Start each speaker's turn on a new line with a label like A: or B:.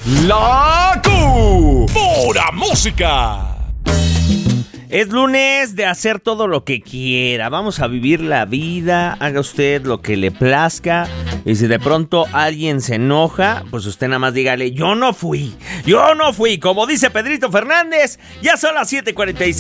A: La pura música.
B: Es lunes de hacer todo lo que quiera. Vamos a vivir la vida. Haga usted lo que le plazca. Y si de pronto alguien se enoja, pues usted nada más dígale: yo no fui. Como dice Pedrito Fernández, ya son las 7:46.